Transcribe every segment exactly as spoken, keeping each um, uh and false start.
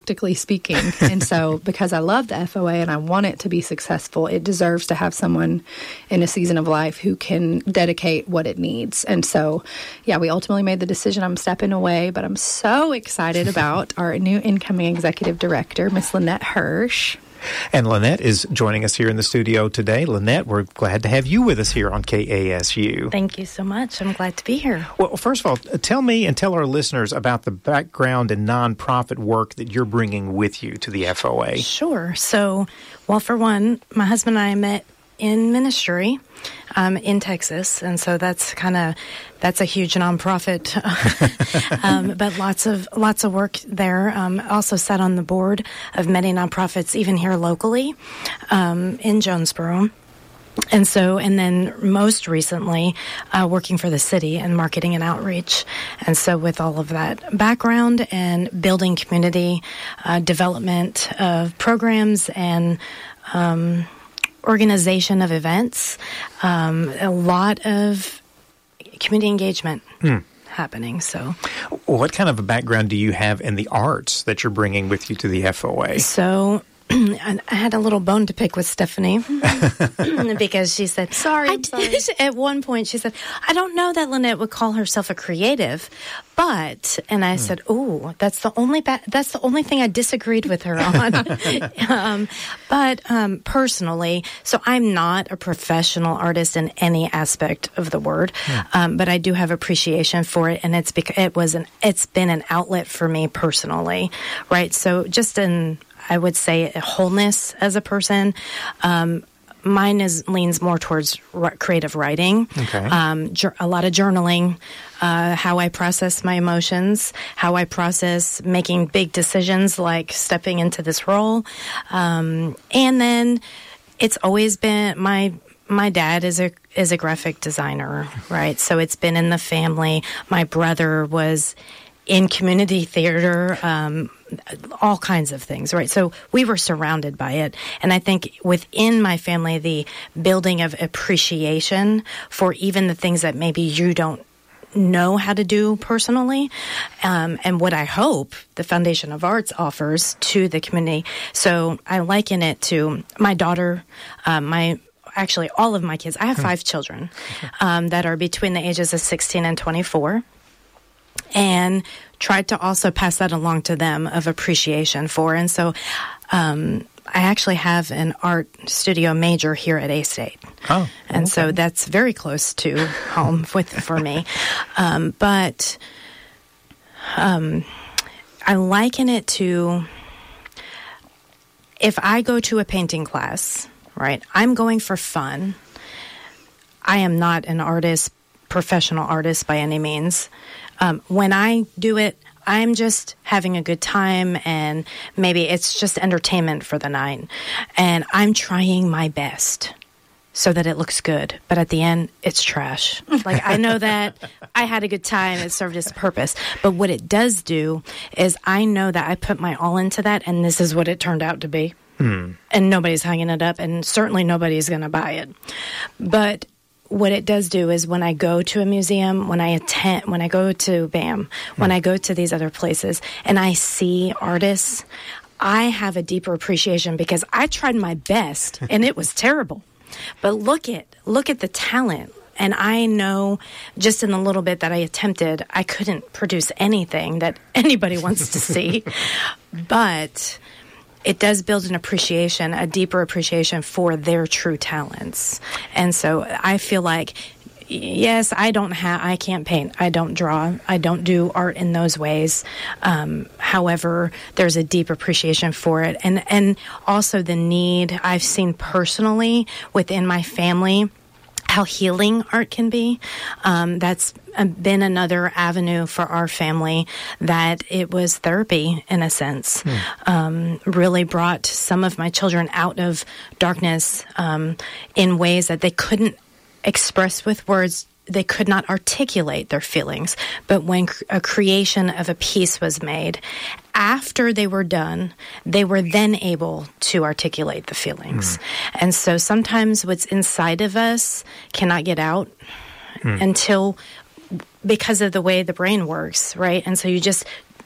practically speaking. And so because I love the F O A and I want it to be successful, it deserves to have someone in a season of life who can dedicate what it needs. And so, yeah, we ultimately made the decision. I'm stepping away, but I'm so excited about our new incoming executive director, Miss Lynette Hirsch. And Lynette is joining us here in the studio today. Lynette, we're glad to have you with us here on K A S U. Thank you so much. I'm glad to be here. Well, first of all, tell me and tell our listeners about the background and nonprofit work that you're bringing with you to the F O A. Sure. So, well, for one, my husband and I met in ministry um, in Texas, and so that's kind of that's a huge nonprofit, um, but lots of lots of work there. Um, also sat on the board of many nonprofits, even here locally um, in Jonesboro. And so, and then most recently, uh, working for the city in marketing and outreach. And so with all of that background and building community uh, development of programs and um organization of events, um, a lot of community engagement hmm. happening. So, what kind of a background do you have in the arts that you're bringing with you to the F O A? So, I had a little bone to pick with Stephanie because she said, sorry, I I'm sorry. At one point she said, I don't know that Lynette would call herself a creative, but, and I hmm. said, oh, that's the only, ba- that's the only thing I disagreed with her on. um, but um, personally, so I'm not a professional artist in any aspect of the word, hmm. um, but I do have appreciation for it, and it's because it was an, it's been an outlet for me personally, right? So just in, I would say, wholeness as a person. Um, mine is leans more towards r- creative writing, okay. um, jur- a lot of journaling, uh, how I process my emotions, how I process making big decisions like stepping into this role. Um, and then it's always been my my dad is a is a graphic designer, right? So it's been in the family. My brother was in community theater, um, all kinds of things, right? So we were surrounded by it. And I think within my family, the building of appreciation for even the things that maybe you don't know how to do personally, um, and what I hope the Foundation of Arts offers to the community. So I liken it to my daughter, uh, my actually all of my kids. I have five children um, that are between the ages of sixteen and twenty-four. And tried to also pass that along to them of appreciation for. And so um, I actually have an art studio major here at A-State. Oh, and okay. so that's very close to home with for me. Um, but um, I liken it to if I go to a painting class, right, I'm going for fun. I am not an artist, professional artist by any means. Um, when I do it, I'm just having a good time, and maybe it's just entertainment for the night. And I'm trying my best so that it looks good. But at the end, it's trash. Like, I know that I had a good time. It served its purpose. But what it does do is I know that I put my all into that, and this is what it turned out to be. Hmm. And nobody's hanging it up, and certainly nobody's going to buy it. But what it does do is when I go to a museum, when I attend, when I go to B A M, when I go to these other places and I see artists, I have a deeper appreciation because I tried my best and it was terrible. But look at, look at the talent. And I know just in the little bit that I attempted, I couldn't produce anything that anybody wants to see. But it does build an appreciation, a deeper appreciation for their true talents. And so I feel like, yes, I don't have, I can't paint, I don't draw, I don't do art in those ways. Um, however, there's a deep appreciation for it. And, and also the need I've seen personally within my family, how healing art can be. Um, that's been another avenue for our family, that it was therapy in a sense. Hmm. Um, really brought some of my children out of darkness um, in ways that they couldn't express with words. They could not articulate their feelings. But when a creation of a piece was made, after they were done, they were then able to articulate the feelings. Mm. And so sometimes what's inside of us cannot get out mm. until, because of the way the brain works, right? And so you just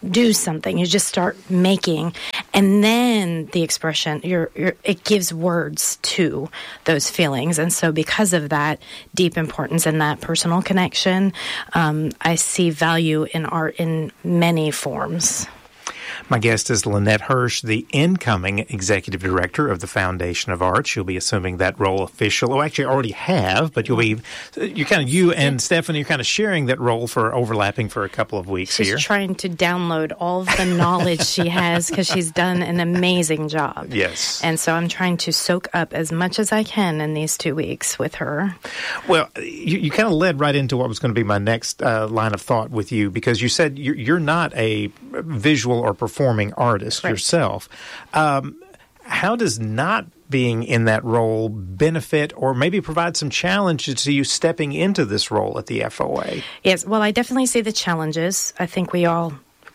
do something. You just start making, and then the expression, you're, you're, it gives words to those feelings. And so because of that deep importance in that personal connection, um, I see value in art in many forms. My guest is Lynette Hirsch, the incoming executive director of the Foundation of Arts. You'll be assuming that role official. Oh, actually, I already have, but you'll be, you kind of, you and Stephanie are kind of sharing that role for overlapping for a couple of weeks she's here. She's trying to download all of the knowledge she has because she's done an amazing job. Yes. And so I'm trying to soak up as much as I can in these two weeks with her. Well, you, you kind of led right into what was going to be my next uh, line of thought with you, because you said you're, you're not a visual or performing artist right. yourself. Um, how does not being in that role benefit or maybe provide some challenges to you stepping into this role at the F O A? Yes, well, I definitely see the challenges. I think we all...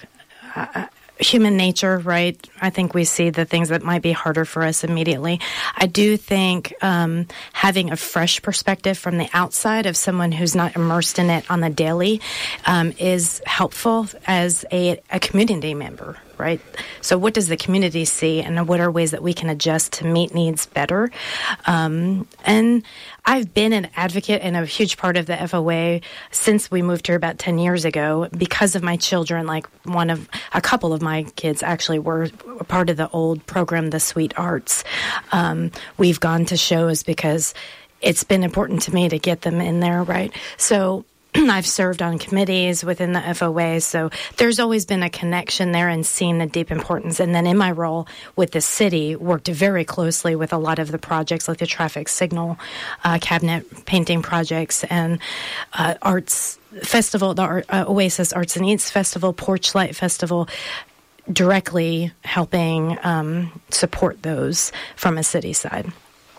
Uh, human nature, right? I think we see the things that might be harder for us immediately. I do think um, having a fresh perspective from the outside of someone who's not immersed in it on the daily um, is helpful as a, a community member, right? So what does the community see, and what are ways that we can adjust to meet needs better? Um, and I've been an advocate and a huge part of the F O A since we moved here about ten years ago because of my children. Like one of, a couple of my kids actually were a part of the old program, the Sweet Arts. Um, we've gone to shows because it's been important to me to get them in there, right? So I've served on committees within the F O A, so there's always been a connection there and seeing the deep importance. And then in my role with the city, worked very closely with a lot of the projects like the traffic signal, uh, cabinet painting projects, and uh, arts festival, the Art, uh, Oasis Arts and Eats Festival, Porch Light Festival, directly helping um, support those from a city side.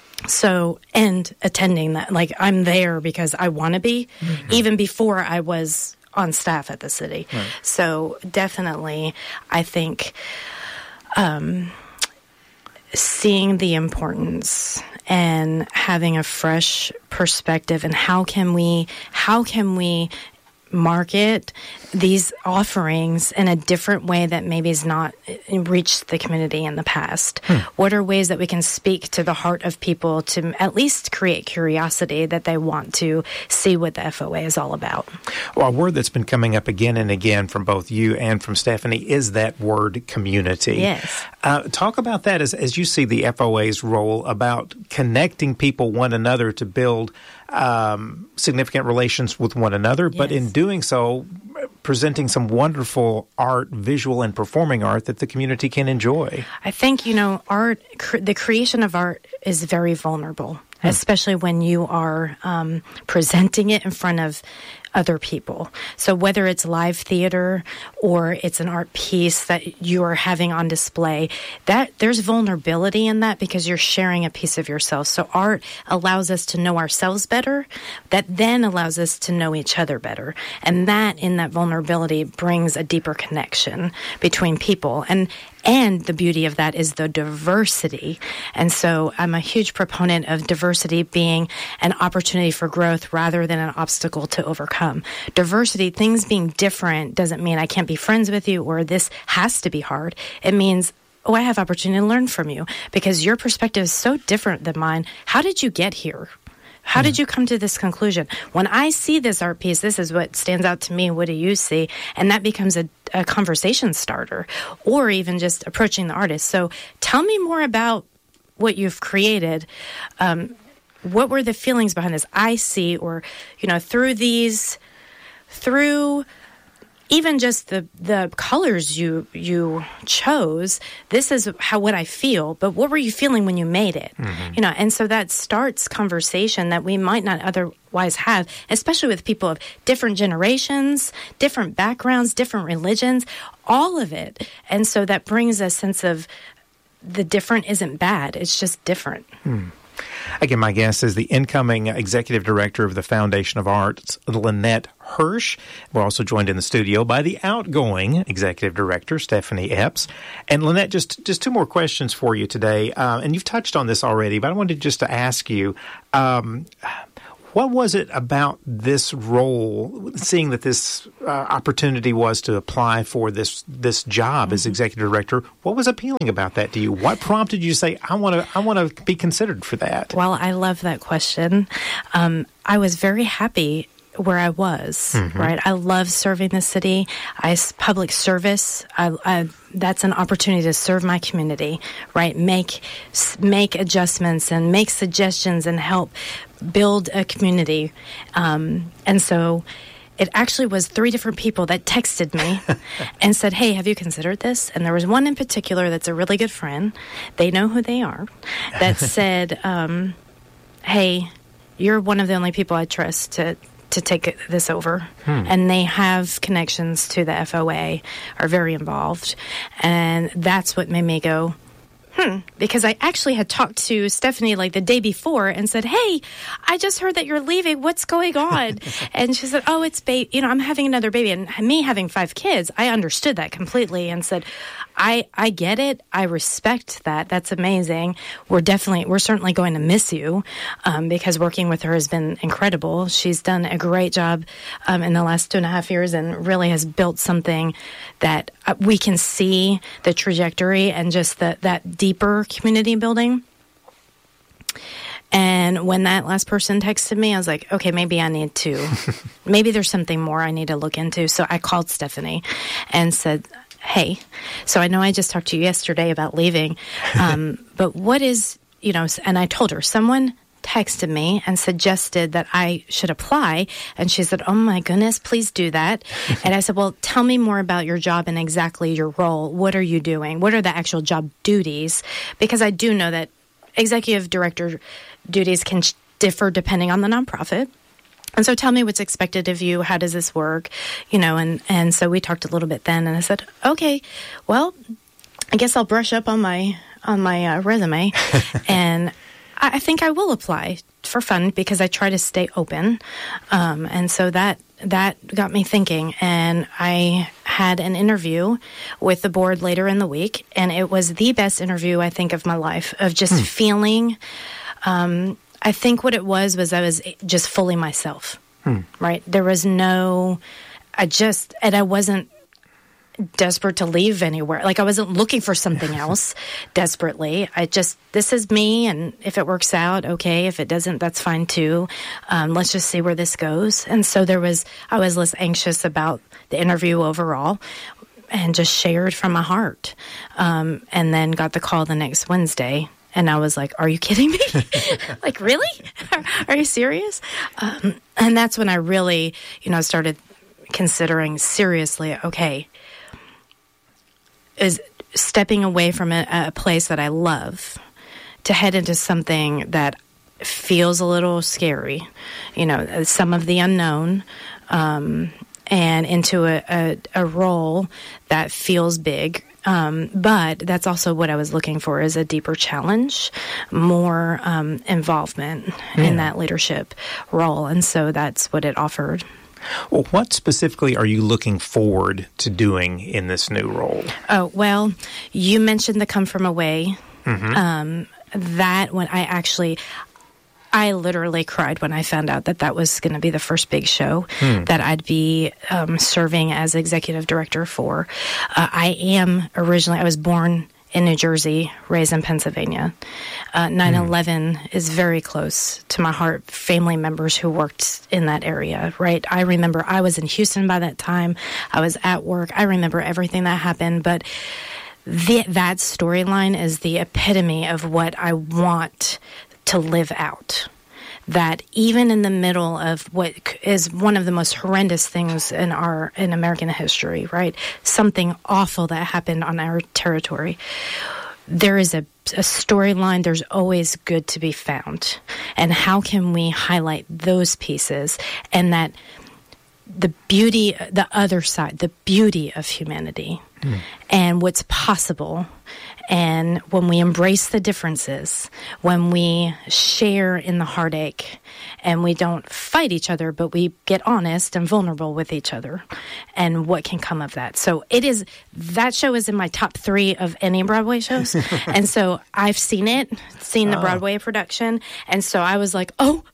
So, and attending that, like I'm there because I want to be, mm-hmm. even before I was on staff at the city. Right. So definitely, I think um, seeing the importance and having a fresh perspective, and how can we, how can we market these offerings in a different way that maybe has not reached the community in the past? Hmm. What are ways that we can speak to the heart of people to at least create curiosity that they want to see what the F O A is all about? Well, a word that's been coming up again and again from both you and from Stephanie is that word community. Yes. Uh, talk about that as, as you see the F O A's role about connecting people one another to build um, significant relations with one another, yes. but in doing so, presenting some wonderful art, visual and performing art that the community can enjoy. I think, you know, art, cr- the creation of art is very vulnerable, hmm. especially when you are um, presenting it in front of other people. So whether it's live theater or it's an art piece that you are having on display, that there's vulnerability in that because you're sharing a piece of yourself. So art allows us to know ourselves better. That then allows us to know each other better. And that in that vulnerability brings a deeper connection between people. And And the beauty of that is the diversity. And so I'm a huge proponent of diversity being an opportunity for growth rather than an obstacle to overcome. Diversity, things being different, doesn't mean I can't be friends with you or this has to be hard. It means, oh, I have opportunity to learn from you because your perspective is so different than mine. How did you get here? How did you come to this conclusion? When I see this art piece, this is what stands out to me. What do you see? And that becomes a, a conversation starter, or even just approaching the artist. So tell me more about what you've created. Um, what were the feelings behind this? I see, or, you know, through these, through even just the, the colors you you chose, this is how what I feel, but what were you feeling when you made it? Mm-hmm. You know, and so that starts conversation that we might not otherwise have, especially with people of different generations, different backgrounds, different religions, all of it. And so that brings a sense of the different isn't bad, it's just different. Hmm. Again, my guest is the incoming executive director of the Foundation of Arts, Lynette Hirsch. We're also joined in the studio by the outgoing executive director, Stephanie Epps. And Lynette, just, just two more questions for you today. Uh, and you've touched on this already, but I wanted just to ask you, um, What was it about this role, seeing that this uh, opportunity was to apply for this this job mm-hmm. as executive director? What was appealing about that to you? What prompted you to say, "I want to, I want to be considered for that"? Well, I love that question. Um, I was very happy where I was, mm-hmm. right? I love serving the city. I public service. I, I, that's an opportunity to serve my community, right? Make make adjustments and make suggestions and help build a community. Um, and so it actually was three different people that texted me and said, "Hey, have you considered this?" And there was one in particular that's a really good friend. They know who they are. That said, um, "Hey, you're one of the only people I trust to to take this over." Hmm. And they have connections to the F O A, are very involved. And that's what made me go, hmm, because I actually had talked to Stephanie like the day before and said, "Hey, I just heard that you're leaving. What's going on?" And she said, "Oh, it's baby. You know, I'm having another baby." And me having five kids, I understood that completely and said, I, I get it. I respect that. That's amazing. We're definitely, we're certainly going to miss you um, because working with her has been incredible. She's done a great job um, in the last two and a half years and really has built something that uh, we can see the trajectory and just the, that deeper community building. And when that last person texted me, I was like, okay, maybe I need to, maybe there's something more I need to look into. So I called Stephanie and said, "Hey, so I know I just talked to you yesterday about leaving, um, but what is, you know," and I told her, someone texted me and suggested that I should apply. And she said, "Oh my goodness, please do that." And I said, "Well, tell me more about your job and exactly your role. What are you doing? What are the actual job duties?" Because I do know that executive director duties can differ depending on the nonprofit. And so tell me what's expected of you. How does this work? You know, and, and so we talked a little bit then, and I said, okay, well, I guess I'll brush up on my, on my uh, resume. And I, I think I will apply for fun because I try to stay open. Um, and so that, that got me thinking. And I had an interview with the board later in the week, and it was the best interview, I think, of my life, of just hmm. feeling, um, I think what it was was I was just fully myself, hmm. right? There was no, I just, and I wasn't desperate to leave anywhere. Like I wasn't looking for something else desperately. I just, this is me, and if it works out, okay. If it doesn't, that's fine too. Um, let's just see where this goes. And so there was, I was less anxious about the interview overall and just shared from my heart. Um, and then got the call the next Wednesday. And I was like, "Are you kidding me? Like, really? Are, are you serious?" Um, and that's when I really, you know, started considering seriously, okay, is stepping away from a, a place that I love to head into something that feels a little scary, you know, some of the unknown, um, and into a, a, a role that feels big. Um, but that's also what I was looking for, is a deeper challenge, more um, involvement yeah. in that leadership role. And so that's what it offered. Well, what specifically are you looking forward to doing in this new role? Oh, well, you mentioned the Come From Away. Mm-hmm. Um, that when I actually... I literally cried when I found out that that was going to be the first big show hmm. that I'd be um, serving as executive director for. Uh, I am originally, I was born in New Jersey, raised in Pennsylvania. Uh, nine eleven hmm. is very close to my heart. Family members who worked in that area, right? I remember I was in Houston by that time. I was at work. I remember everything that happened, but the, that storyline is the epitome of what I want to live out. That even in the middle of what is one of the most horrendous things in our in American history, right? Something awful that happened on our territory. There is a, a storyline. There's always good to be found. And how can we highlight those pieces and that the beauty, the other side, the beauty of humanity mm. and what's possible. And when we embrace the differences, when we share in the heartache and we don't fight each other, but we get honest and vulnerable with each other and what can come of that. So it is, that show is in my top three of any Broadway shows. And so I've seen it, seen the oh. Broadway production. And so I was like, oh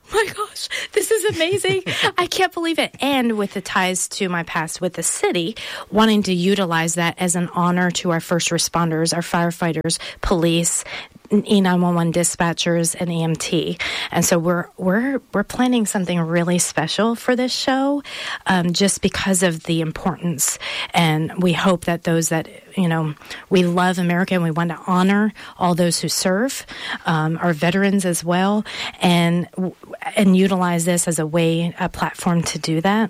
my gosh, this is amazing. I can't believe it. And with the ties to my past with the city, wanting to utilize that as an honor to our first responders, our firefighters, police, E nine one one dispatchers, and E M T. And so we're we're we're planning something really special for this show, um, just because of the importance. And we hope that those that, you know, we love America and we want to honor all those who serve, um, our veterans as well, and and utilize this as a way, a platform to do that,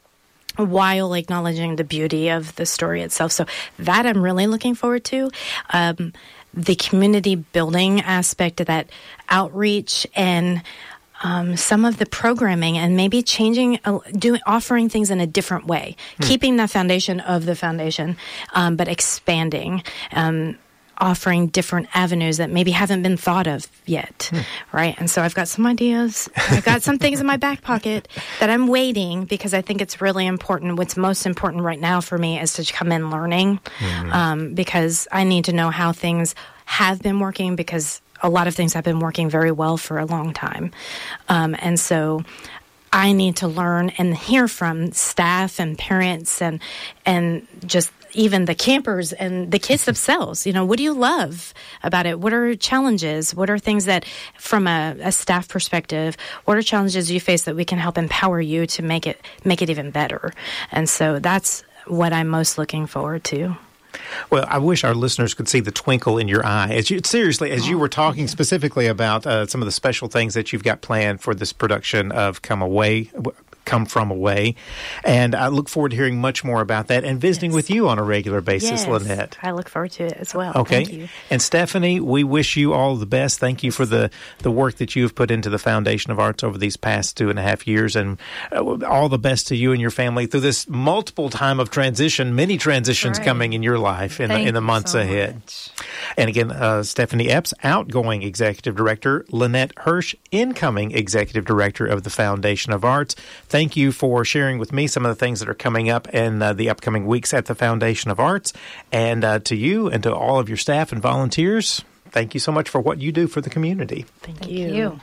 while acknowledging the beauty of the story itself. So that I'm really looking forward to. Um, the community building aspect of that outreach, and um, some of the programming, and maybe changing, uh, doing, offering things in a different way, hmm. keeping the foundation of the foundation, um, but expanding, um, offering different avenues that maybe haven't been thought of yet, hmm. right? And so I've got some ideas. I've got some things in my back pocket that I'm waiting, because I think it's really important. What's most important right now for me is to come in learning, mm-hmm. um, because I need to know how things have been working, because a lot of things have been working very well for a long time. Um, and so I need to learn and hear from staff and parents and and just even the campers and the kids themselves. You know, what do you love about it? What are challenges? What are things that, from a, a staff perspective, what are challenges you face that we can help empower you to make it make it even better? And so that's what I'm most looking forward to. Well, I wish our listeners could see the twinkle in your eye. As you, seriously, as you were talking specifically about uh, some of the special things that you've got planned for this production of Come Away, Come From Away. And I look forward to hearing much more about that and visiting yes. with you on a regular basis, yes. Lynette. I look forward to it as well. Okay. Thank you. And Stephanie, we wish you all the best. Thank you for the, the work that you have put into the Foundation of Arts over these past two and a half years. And uh, all the best to you and your family through this multiple time of transition, many transitions right. coming in your life in, the, in the months so ahead. Much. And again, uh, Stephanie Epps, outgoing Executive Director, Lynette Hirsch, incoming Executive Director of the Foundation of Arts. Thank you for sharing with me some of the things that are coming up in uh, the upcoming weeks at the Foundation of Arts. And uh, to you and to all of your staff and volunteers, thank you so much for what you do for the community. Thank, thank you. you.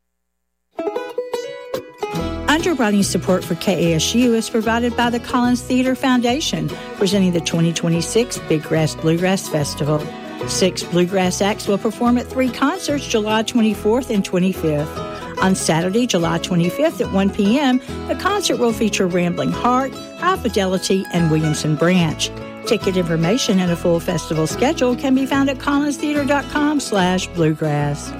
Underwriting support for K A S U is provided by the Collins Theater Foundation, presenting the twenty twenty-six Big Grass Bluegrass Festival. Six bluegrass acts will perform at three concerts July twenty-fourth and twenty-fifth. On Saturday, July twenty-fifth at one p.m., the concert will feature Rambling Heart, High Fidelity, and Williamson Branch. Ticket information and a full festival schedule can be found at collinstheater.com slash bluegrass.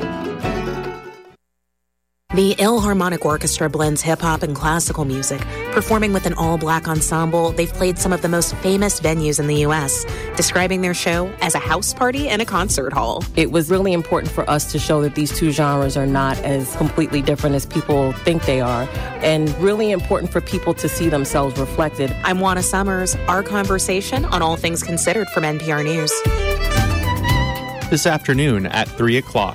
The Ilharmonic Orchestra blends hip-hop and classical music. Performing with an all-black ensemble, they've played some of the most famous venues in the U S, describing their show as a house party and a concert hall. It was really important for us to show that these two genres are not as completely different as people think they are, and really important for people to see themselves reflected. I'm Juana Summers. Our conversation on All Things Considered from N P R News. This afternoon at three o'clock.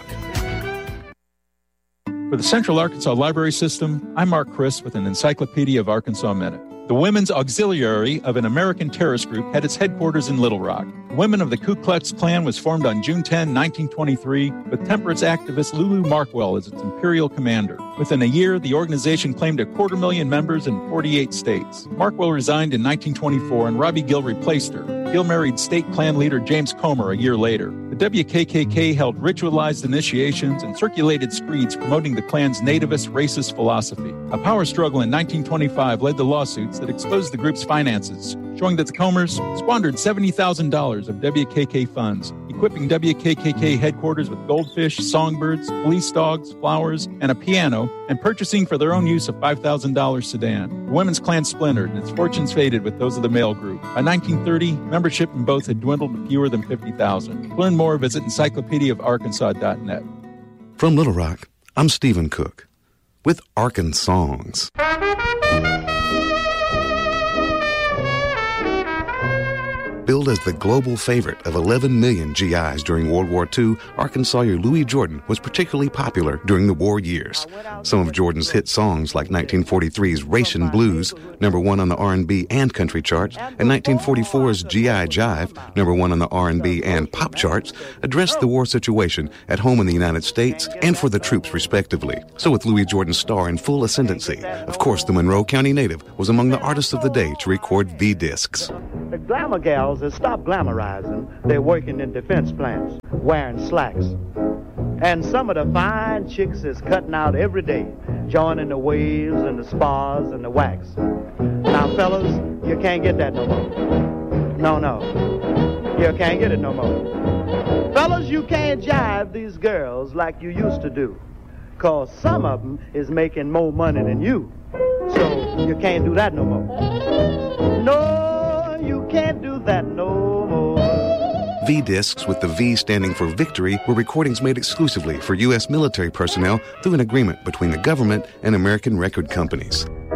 For the Central Arkansas Library System, I'm Mark Chris with an Encyclopedia of Arkansas Minute. The Women's Auxiliary of an American terrorist group had its headquarters in Little Rock. The Women of the Ku Klux Klan was formed on June tenth, nineteen twenty-three, with temperance activist Lulu Markwell as its imperial commander. Within a year, the organization claimed a quarter million members in forty-eight states. Markwell resigned in nineteen twenty-four, and Robbie Gill replaced her. Gill married state Klan leader James Comer a year later. The W K K K held ritualized initiations and circulated screeds promoting the Klan's nativist, racist philosophy. A power struggle in nineteen twenty-five led to lawsuits that exposed the group's finances, showing that the Comers squandered seventy thousand dollars of W K K funds, equipping W K K K headquarters with goldfish, songbirds, police dogs, flowers, and a piano, and purchasing for their own use a five thousand dollars sedan. The Women's Klan splintered, and its fortunes faded with those of the male group. By nineteen thirty, membership in both had dwindled to fewer than fifty thousand. To learn more, visit encyclopedia of arkansas dot net. From Little Rock, I'm Stephen Cook with Arkansas Songs. Billed as the global favorite of eleven million G Is during World War Two, Arkansawyer Louis Jordan was particularly popular during the war years. Some of Jordan's hit songs, like nineteen forty-three's Ration Blues, number one on the R and B and country charts, and nineteen forty-four's G I Jive, number one on the R and B and pop charts, addressed the war situation at home in the United States and for the troops, respectively. So with Louis Jordan's star in full ascendancy, of course the Monroe County native was among the artists of the day to record V-discs. The glamour gals have stopped glamorizing. They're working in defense plants, wearing slacks. And some of the fine chicks is cutting out every day, joining the waves and the spas and the wax. Now, fellas, you can't get that no more. No, no. You can't get it no more. Fellas, you can't jive these girls like you used to do, 'cause some of them is making more money than you. So you can't do that no more. No, you can't do that no more. V-discs, with the V standing for victory, were recordings made exclusively for U S military personnel through an agreement between the government and American record companies.